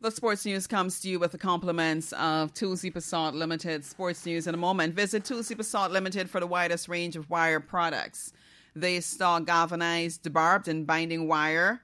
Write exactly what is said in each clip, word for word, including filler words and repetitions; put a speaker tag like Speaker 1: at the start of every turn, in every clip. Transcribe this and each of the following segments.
Speaker 1: The sports news comes to you with the compliments of Tulsi Passat Limited. Sports news in a moment. Visit Tulsi Passat Limited for the widest range of wire products. They stock galvanized, barbed, and binding wire,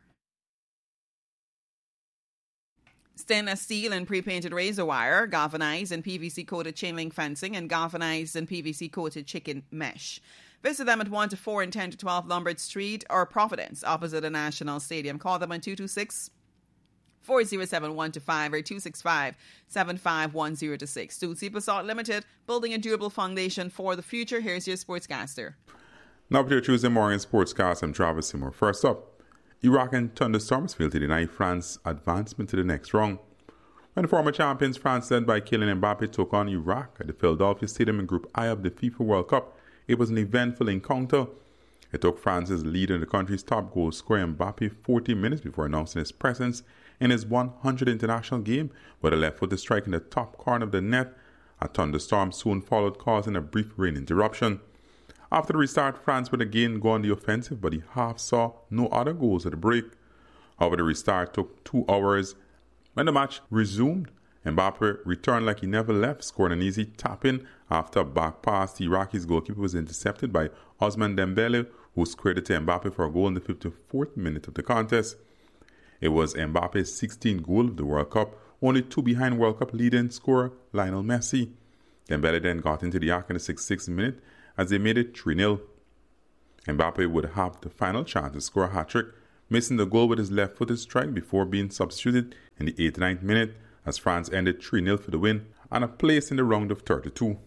Speaker 1: stainless steel and pre-painted razor wire, galvanized and P V C-coated chain link fencing, and galvanized and P V C-coated chicken mesh. Visit them at one to four and ten to twelve Lombard Street or Providence, opposite the National Stadium. Call them on two two six, four oh seven, one two five or two six five, seven five one zero two six. Tulsi Passat Limited, building a durable foundation for the future. Here's your sportscaster.
Speaker 2: Now for your Tuesday morning sportscast, I'm Travis Seymour. First up, Iraq and thunderstorms failed to deny France advancement to the next round. When the former champions France, led by Kylian Mbappe, took on Iraq at the Philadelphia Stadium in Group I of the FIFA World Cup, it was an eventful encounter. It took France's leader, the country's top goal scorer Mbappe, forty minutes before announcing his presence in his one hundredth international game, with a left-footed strike in the top corner of the net. A thunderstorm soon followed, causing a brief rain interruption. After the restart, France would again go on the offensive, but the half saw no other goals at the break. However, the restart took two hours. When the match resumed, Mbappe returned like he never left, scoring an easy tap-in after a back pass. The Iraqis goalkeeper was intercepted by Ousmane Dembele, who squared it to Mbappe for a goal in the fifty-fourth minute of the contest. It was Mbappe's sixteenth goal of the World Cup, only two behind World Cup leading scorer Lionel Messi. Dembele then got into the act in the sixty-sixth minute as they made it three nil. Mbappe would have the final chance to score a hat-trick, missing the goal with his left-footed strike before being substituted in the eighty-ninth minute as France ended three nil for the win and a place in the round of thirty-two.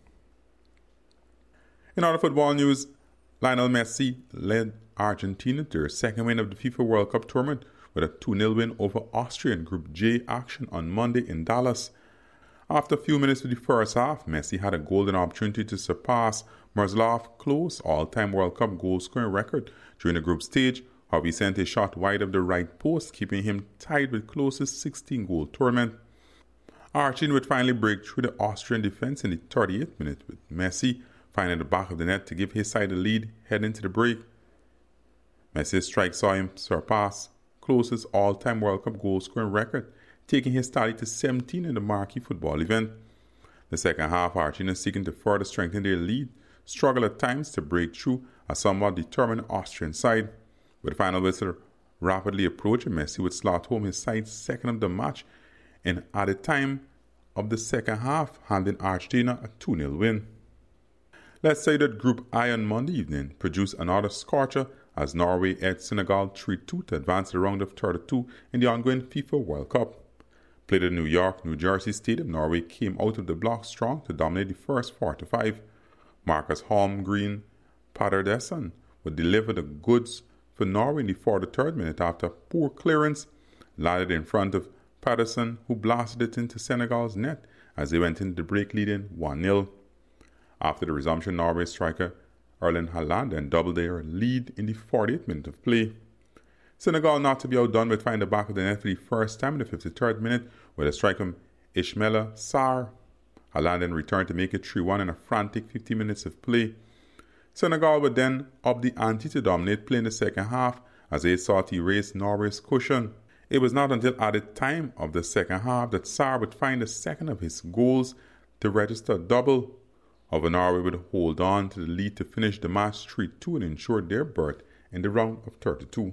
Speaker 2: In other football news, Lionel Messi led Argentina to their second win of the FIFA World Cup tournament with a two nil win over Austria in Group J action on Monday in Dallas. After a few minutes of the first half, Messi had a golden opportunity to surpass Miroslav Klose's all-time World Cup goal-scoring record during the group stage. However, he sent a shot wide of the right post, keeping him tied with Klose's sixteen-goal tournament. Argentina would finally break through the Austrian defense in the thirty-eighth minute, with Messi finding the back of the net to give his side the lead heading into the break. Messi's strike saw him surpass Klose's all-time World Cup goal-scoring record, taking his tally to seventeen in the marquee football event. The second half, Argentina, seeking to further strengthen their lead, struggled at times to break through a somewhat determined Austrian side. With the final whistle rapidly approaching, Messi would slot home his side's second of the match, and at the time of the second half, handing Argentina a two nil win. Let's say that Group I on Monday evening produced another scorcher as Norway edged Senegal three two to advance the round of thirty-two in the ongoing FIFA World Cup. Played at New York, New Jersey Stadium, Norway came out of the block strong to dominate the first four to five. Marcus Holmgren Pedersen would deliver the goods for Norway in the forty-third minute after a poor clearance landed in front of Pedersen, who blasted it into Senegal's net as they went into the break leading one nil. After the resumption, Norway striker Erling Haaland then doubled their lead in the forty-eighth minute of play. Senegal not to be outdone would find the back of the net for the first time in the fifty-third minute with a strike from Ismaila Sarr. Haaland then returned to make it three one in a frantic fifty minutes of play. Senegal would then up the ante to dominate play in the second half as they sought to erase Norway's cushion. It was not until at the time of the second half that Sarr would find the second of his goals to register a double. However, Norway would hold on to the lead to finish the match three two and ensure their berth in the round of thirty-two.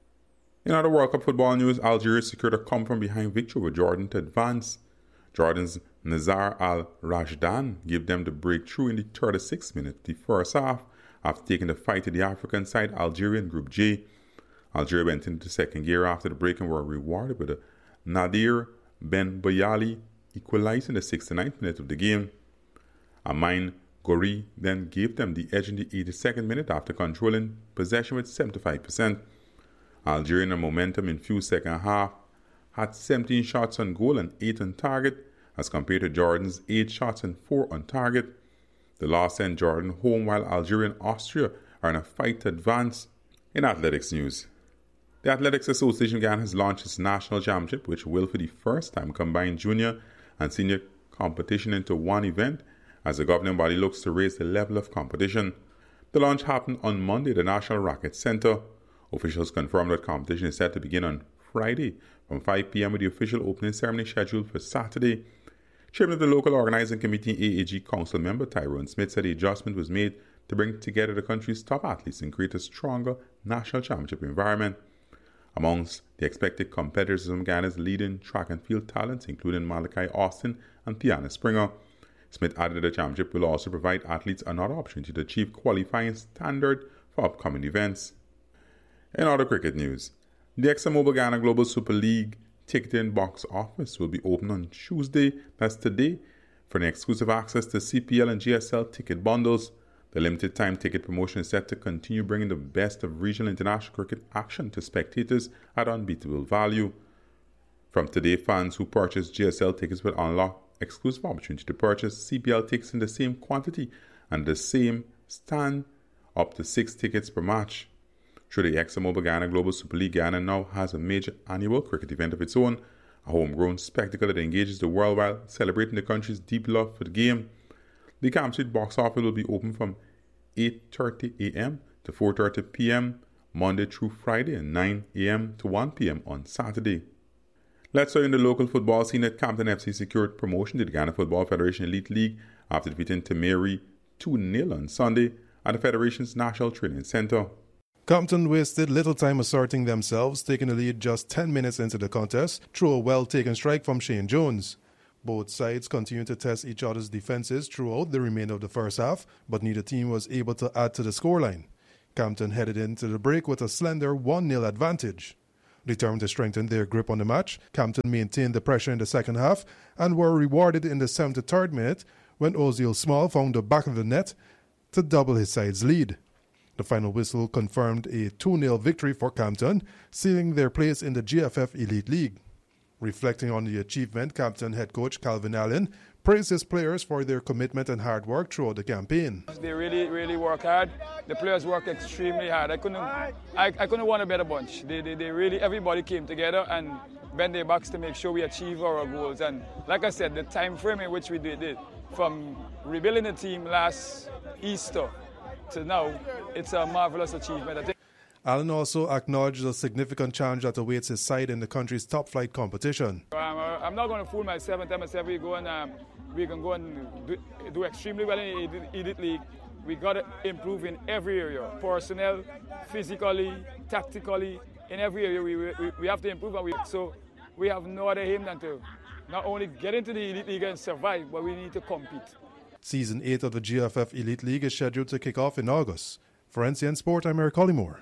Speaker 2: In other World Cup football news, Algeria secured a come-from-behind victory with Jordan to advance. Jordan's Nazar Al-Rajdan gave them the breakthrough in the thirty-sixth minute of the first half after taking the fight to the African side Algeria in Group J. Algeria went into the second gear after the break and were rewarded with a Nadir Ben Bayali equalizing the sixty-ninth minute of the game. Amine Gori then gave them the edge in the eighty-second minute after controlling possession with seventy-five percent. Algeria, in a momentum-infused second half, had seventeen shots on goal and eight on target, as compared to Jordan's eight shots and four on target. The loss sent Jordan home, while Algeria and Austria are in a fight to advance. In athletics news, the Athletics Association Ghana has launched its national championship, which will for the first time combine junior and senior competition into one event, as the governing body looks to raise the level of competition. The launch happened on Monday at the National Racquet Centre. Officials confirmed that competition is set to begin on Friday from five p.m. with the official opening ceremony scheduled for Saturday. Chairman of the local organizing committee, A A G Council member Tyrone Smith, said the adjustment was made to bring together the country's top athletes and create a stronger national championship environment. Amongst the expected competitors is Ghana's leading track and field talents, including Malachi Austin and Tiana Springer. Smith added that the championship will also provide athletes another opportunity to achieve qualifying standard for upcoming events. In other cricket news, the ExxonMobil Ghana Global Super League ticketing box office will be open on Tuesday, that's today, for an exclusive access to C P L and G S L ticket bundles. The limited time ticket promotion is set to continue bringing the best of regional international cricket action to spectators at unbeatable value. From today, fans who purchase G S L tickets will unlock exclusive opportunity to purchase C P L tickets in the same quantity and the same stand, up to six tickets per match. Through the ExxonMobil Ghana Global Super League, Ghana now has a major annual cricket event of its own, a homegrown spectacle that engages the world while celebrating the country's deep love for the game. The Camp Street box office will be open from eight thirty a.m. to four thirty p.m. Monday through Friday and nine a.m. to one p.m. on Saturday. Let's say in the local football scene that Campton F C secured promotion to the Ghana Football Federation Elite League after defeating Temeri two nil on Sunday at the Federation's National Training Centre.
Speaker 3: Campton wasted little time asserting themselves, taking the lead just ten minutes into the contest through a well-taken strike from Shane Jones. Both sides continued to test each other's defences throughout the remainder of the first half, but neither team was able to add to the scoreline. Campton headed into the break with a slender one nil advantage. Determined to strengthen their grip on the match, Campton maintained the pressure in the second half and were rewarded in the seventy-third minute when Ozil Small found the back of the net to double his side's lead. The final whistle confirmed a two nil victory for Campton, sealing their place in the G F F Elite League. Reflecting on the achievement, Campton head coach Calvin Allen praised his players for their commitment and hard work throughout the campaign.
Speaker 4: They really, really work hard. The players work extremely hard. I couldn't, I, I couldn't want a better bunch. They, they, they really, everybody came together and bent their backs to make sure we achieve our goals. And like I said, the time frame in which we did it, from rebuilding the team last Easter to now, it's a marvelous achievement. I think.
Speaker 3: Allen also acknowledged the significant challenge that awaits his side in the country's top flight competition.
Speaker 4: Um, I'm not going to fool myself and tell myself we go and um, we can go and do, do extremely well in the Elite League. We got to improve in every area, personnel, physically, tactically, in every area we we, we have to improve. And we, so we have no other aim than to not only get into the Elite League and survive, but we need to compete.
Speaker 3: Season eight of the G F F Elite League is scheduled to kick off in August. For N C N Sport, I'm Eric Collymore.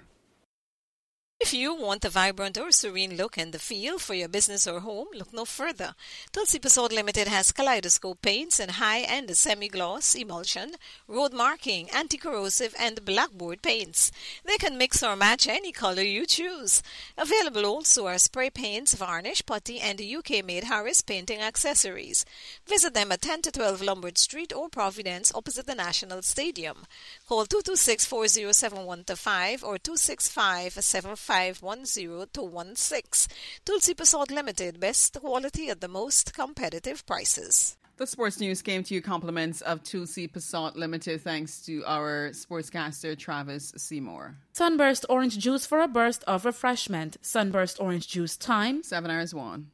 Speaker 5: If you want a vibrant or serene look and the feel for your business or home, look no further. Tulsi Pasod Limited has kaleidoscope paints and high-end semi-gloss, emulsion, road marking, anti-corrosive, and blackboard paints. They can mix or match any color you choose. Available also are spray paints, varnish, putty, and U K-made Harris painting accessories. Visit them at ten to twelve Lombard Street or Providence opposite the National Stadium. Call two two six, four zero seven one two five or two six five, seven five one zero two one six. Tulsi Pasod Limited, best quality at the most competitive prices.
Speaker 1: The sports news came to you compliments of Tulsi Pasod Limited, thanks to our sportscaster Travis Seymour.
Speaker 6: Sunburst orange juice for a burst of refreshment. Sunburst orange juice time
Speaker 1: seven hours one.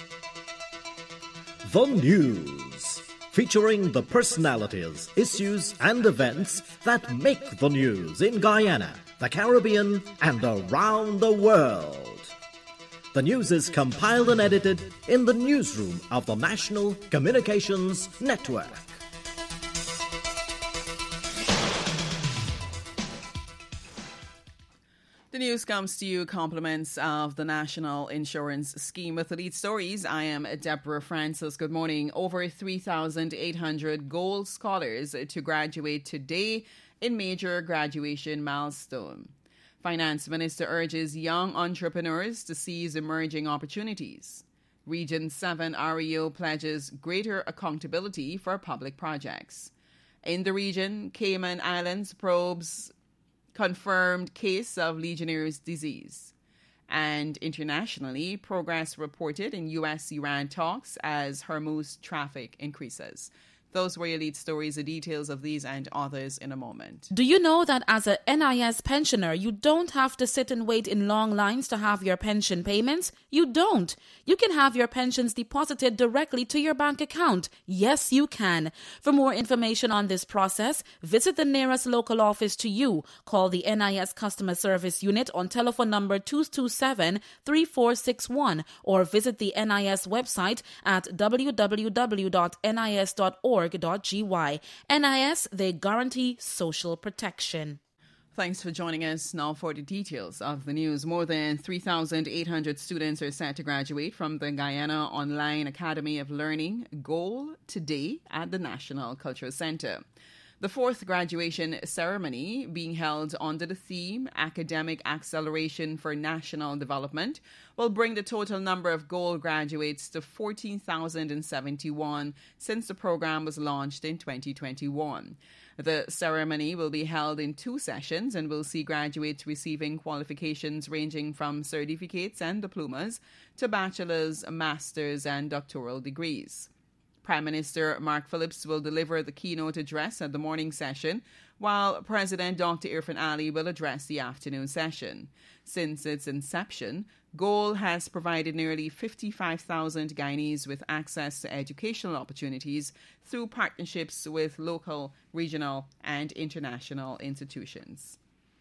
Speaker 7: The news, featuring the personalities, issues, and events that make the news in Guyana, the Caribbean, and around the world. The news is compiled and edited in the newsroom of the National Communications Network.
Speaker 1: The news comes to you compliments of the National Insurance Scheme. With the lead stories, I am Deborah Francis. Good morning. Over three thousand eight hundred Gold Scholars to graduate today in major graduation milestone. Finance Minister urges young entrepreneurs to seize emerging opportunities. Region seven R E O pledges greater accountability for public projects. In the region, Cayman Islands probes confirmed case of Legionnaire's disease. And internationally, progress reported in U S Iran talks as Hormuz traffic increases. Those were your lead stories. The details of these and others in a moment.
Speaker 6: Do you know that as a N I S pensioner, you don't have to sit and wait in long lines to have your pension payments? You don't. You can have your pensions deposited directly to your bank account. Yes, you can. For more information on this process, visit the nearest local office to you. Call the N I S Customer Service Unit on telephone number two two seven, three four six one or visit the N I S website at w w w dot n i s dot org. .gy. N I S, they guarantee social protection.
Speaker 1: Thanks for joining us. Now for the details of the news. More than three thousand eight hundred students are set to graduate from the Guyana Online Academy of Learning, GOAL, today at the National Cultural Centre. The fourth graduation ceremony, being held under the theme Academic Acceleration for National Development, will bring the total number of GOAL graduates to fourteen thousand seventy-one since the program was launched in twenty twenty-one. The ceremony will be held in two sessions and will see graduates receiving qualifications ranging from certificates and diplomas to bachelor's, master's, and doctoral degrees. Prime Minister Mark Phillips will deliver the keynote address at the morning session, while President Doctor Irfan Ali will address the afternoon session. Since its inception, GOAL has provided nearly fifty-five thousand Guyanese with access to educational opportunities through partnerships with local, regional, and international institutions.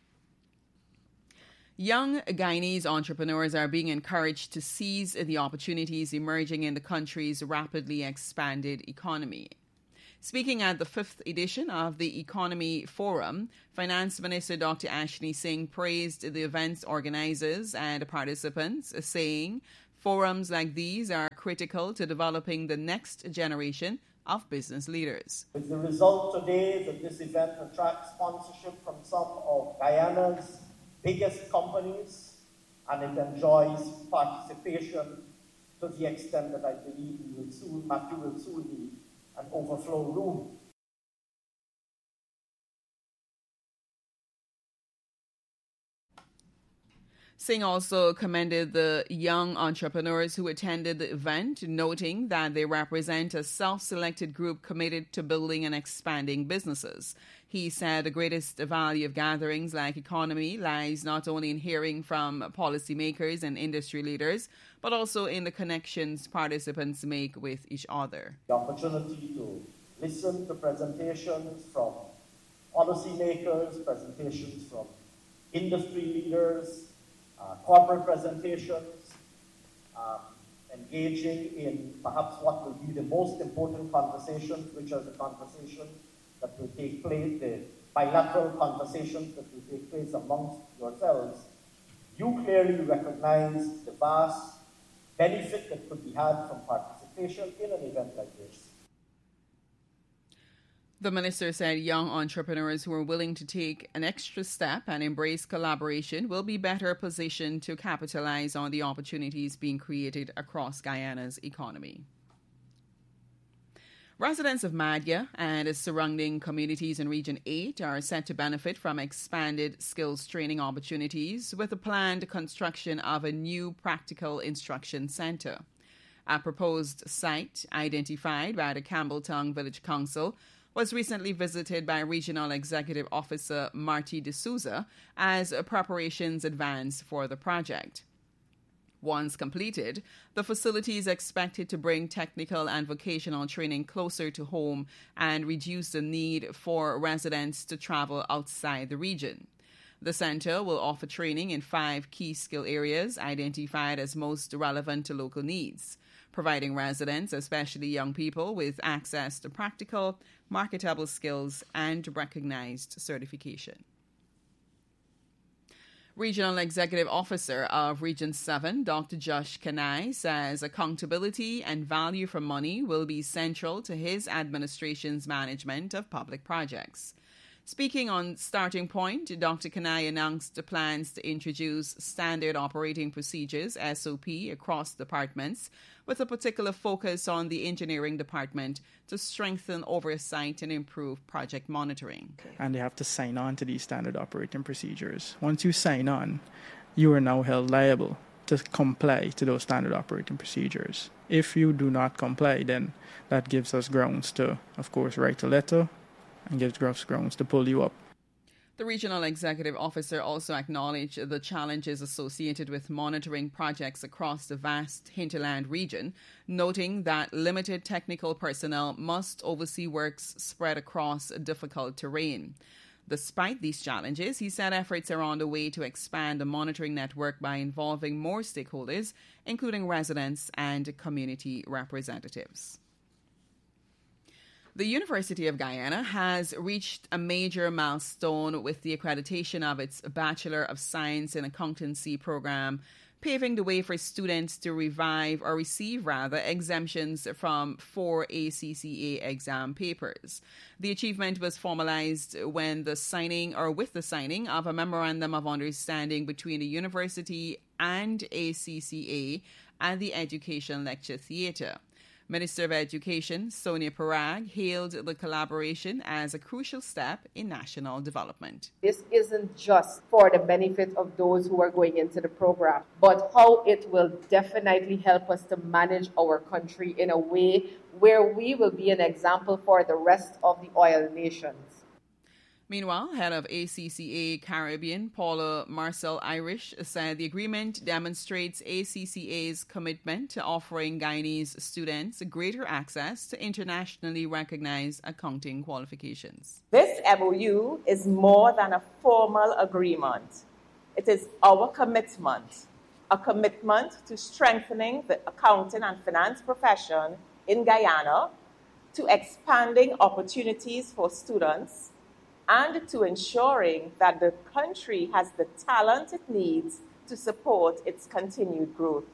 Speaker 1: Young Guyanese entrepreneurs are being encouraged to seize the opportunities emerging in the country's rapidly expanded economy. Speaking at the fifth edition of the Economy Forum, Finance Minister Doctor Ashley Singh praised the event's organizers and participants, saying forums like these are critical to developing the next generation of business leaders.
Speaker 8: With the result today that this event attracts sponsorship from some of Guyana's biggest companies, and it enjoys participation to the extent that I believe we will soon, Matthew will soon be an overflow room.
Speaker 1: Singh also commended the young entrepreneurs who attended the event, noting that they represent a self-selected group committed to building and expanding businesses. He said the greatest value of gatherings like Economy lies not only in hearing from policymakers and industry leaders, but also in the connections participants make with each other.
Speaker 8: The opportunity to listen to presentations from policymakers, presentations from industry leaders, uh, corporate presentations, um, engaging in perhaps what will be the most important conversations, which are the conversations that will take place, the bilateral conversations that will take place amongst yourselves. You clearly recognize the vast benefit that could be had from participation in an event like this.
Speaker 1: The minister said young entrepreneurs who are willing to take an extra step and embrace collaboration will be better positioned to capitalize on the opportunities being created across Guyana's economy. Residents of Madya and its surrounding communities in Region eight are set to benefit from expanded skills training opportunities with the planned construction of a new practical instruction centre. A proposed site identified by the Campbelltown Village Council was recently visited by Regional Executive Officer Marty D'Souza as preparations advance for the project. Once completed, the facility is expected to bring technical and vocational training closer to home and reduce the need for residents to travel outside the region. The centre will offer training in five key skill areas identified as most relevant to local needs, providing residents, especially young people, with access to practical, marketable skills and recognized certification. Regional Executive Officer of Region seven, Doctor Josh Kanai, says accountability and value for money will be central to his administration's management of public projects. Speaking on Starting Point, Doctor Kanai announced the plans to introduce standard operating procedures, S O P, across departments, with a particular focus on the engineering department to strengthen oversight and improve project monitoring.
Speaker 9: And they have to sign on to these standard operating procedures. Once you sign on, you are now held liable to comply to those standard operating procedures. If you do not comply, then that gives us grounds to, of course, write a letter and gives us grounds to pull you up.
Speaker 1: The regional executive officer also acknowledged the challenges associated with monitoring projects across the vast hinterland region, noting that limited technical personnel must oversee works spread across difficult terrain. Despite these challenges, he said efforts are on the way to expand the monitoring network by involving more stakeholders, including residents and community representatives. The University of Guyana has reached a major milestone with the accreditation of its Bachelor of Science in Accountancy program, paving the way for students to revive or receive, rather, exemptions from four A C C A exam papers. The achievement was formalized when the signing or with the signing of a memorandum of understanding between the university and A C C A at the Education Lecture Theatre. Minister of Education Sonia Parag hailed the collaboration as a crucial step in national development.
Speaker 10: This isn't just for the benefit of those who are going into the program, but how it will definitely help us to manage our country in a way where we will be an example for the rest of the oil nations.
Speaker 1: Meanwhile, head of A C C A Caribbean, Paula Marcel Irish, said the agreement demonstrates A C C A's commitment to offering Guyanese students greater access to internationally recognized accounting qualifications.
Speaker 11: This M O U is more than a formal agreement. It is our commitment, a commitment to strengthening the accounting and finance profession in Guyana, to expanding opportunities for students, and to ensuring that the country has the talent it needs to support its continued growth.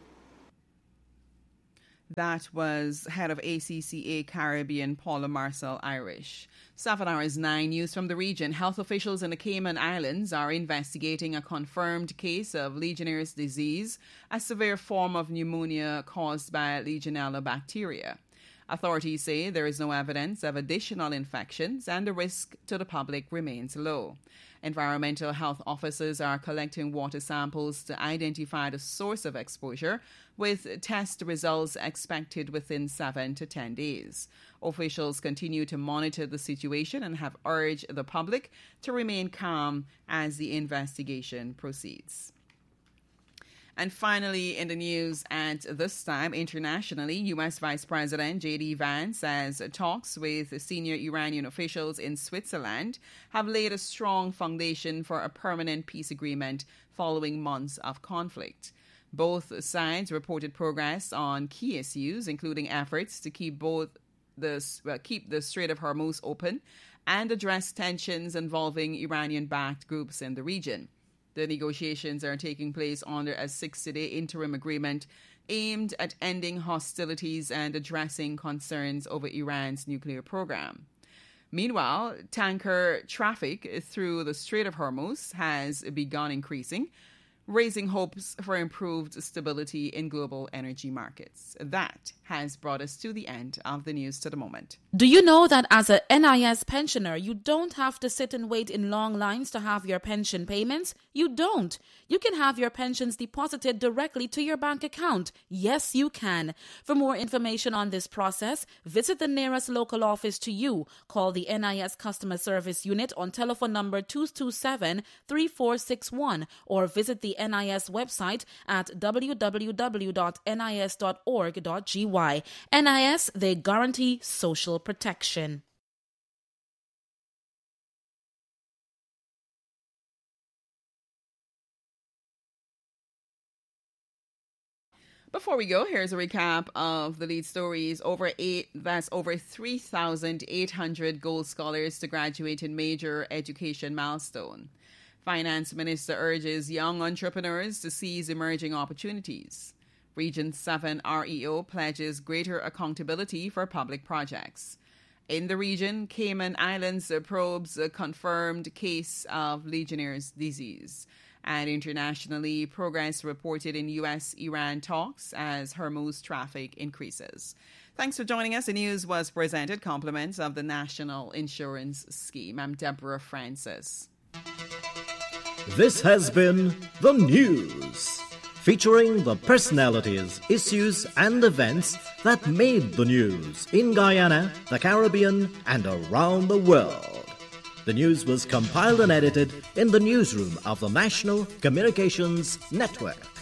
Speaker 1: That was head of A C C A Caribbean, Paula Marcel Irish. Seven Hours nine News from the region. Health officials in the Cayman Islands are investigating a confirmed case of Legionnaire's disease, a severe form of pneumonia caused by Legionella bacteria. Authorities say there is no evidence of additional infections and the risk to the public remains low. Environmental health officers are collecting water samples to identify the source of exposure, with test results expected within seven to ten days. Officials continue to monitor the situation and have urged the public to remain calm as the investigation proceeds. And finally, in the news at this time, internationally, U S Vice President J D Vance says talks with senior Iranian officials in Switzerland have laid a strong foundation for a permanent peace agreement following months of conflict. Both sides reported progress on key issues, including efforts to keep both the well, keep the Strait of Hormuz open and address tensions involving Iranian-backed groups in the region. The negotiations are taking place under a sixty-day interim agreement aimed at ending hostilities and addressing concerns over Iran's nuclear program. Meanwhile, tanker traffic through the Strait of Hormuz has begun increasing, raising hopes for improved stability in global energy markets. That has brought us to the end of the news to the moment.
Speaker 6: Do you know that as a N I S pensioner, you don't have to sit and wait in long lines to have your pension payments? You don't. You can have your pensions deposited directly to your bank account. Yes, you can. For more information on this process, visit the nearest local office to you. Call the N I S Customer Service Unit on telephone number two two seven, three four six one or visit the N I S website at w w w dot n i s dot org dot g y. N I S, they guarantee social protection.
Speaker 1: Before we go, here's a recap of the lead stories. Over eight, that's over three thousand eight hundred gold scholars to graduate in major education milestone. Finance Minister urges young entrepreneurs to seize emerging opportunities. Region seven R E O pledges greater accountability for public projects. In the region, Cayman Islands probes a confirmed case of Legionnaire's disease. And internationally, progress reported in U S Iran talks as Hormuz traffic increases. Thanks for joining us. The news was presented compliments of the National Insurance Scheme. I'm Deborah Francis.
Speaker 7: This has been The News, featuring the personalities, issues, and events that made the news in Guyana, the Caribbean, and around the world. The news was compiled and edited in the newsroom of the National Communications Network.